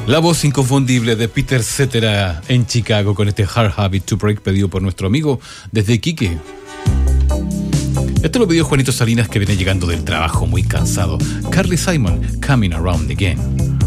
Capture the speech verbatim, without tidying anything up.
La voz inconfundible de Peter Cetera en Chicago con este Hard Habit to Break pedido por nuestro amigo desde Iquique. Esto lo pidió Juanito Salinas, que viene llegando del trabajo muy cansado. Carly Simon, Coming Around Again.